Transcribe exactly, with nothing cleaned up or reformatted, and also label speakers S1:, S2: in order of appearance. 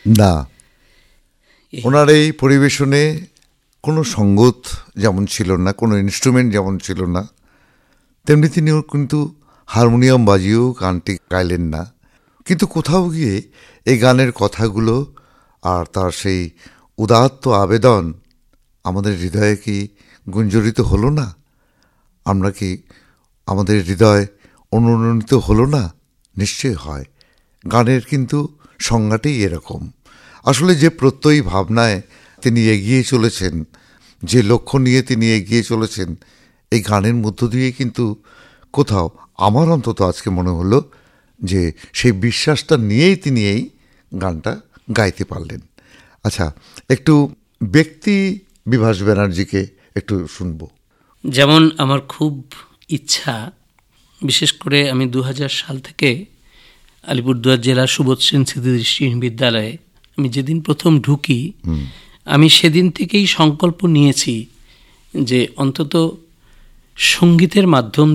S1: না, ওনার এই পরিবেশনে কোনো সঙ্গত যেমন ছিল না, কোনো ইনস্ট্রুমেন্ট যেমন ছিল না, তেমনি তিনিও কিন্তু হারমোনিয়াম বাজিয়েও গানটি গাইলেন না। কিন্তু কোথাও গিয়ে এই গানের কথাগুলো আর তার সেই উদাত্ত আবেদন আমাদের হৃদয়ে কি গুঞ্জরিত হলো না? আমরা কি আমাদের হৃদয় অনুরণিত হলো না? নিশ্চয় হয়। গানের কিন্তু সংজ্ঞাটাই এরকম। আসলে যে প্রত্যয়ী ভাবনায় তিনি এগিয়ে চলেছেন, যে লক্ষ্য নিয়ে তিনি এগিয়ে চলেছেন, এই গানের মধ্য দিয়ে কিন্তু কোথাও আমার অন্তত আজকে মনে হলো যে সেই বিশ্বাসটা নিয়েই তিনি এই গানটা গাইতে পারলেন। আচ্ছা, একটু ব্যক্তি বিভাস ব্যানার্জিকে একটু শুনবো।
S2: যেমন আমার খুব ইচ্ছা, বিশেষ করে আমি দু হাজার সাল থেকে আলিপুরদুয়ার জেলার সুবোধসেন স্মৃতি বিদ্যালয়ে আমি যেদিন প্রথম ঢুকি, আমি সেদিন থেকেই সংকল্প নিয়েছি যে অন্তত সঙ্গীতের মাধ্যম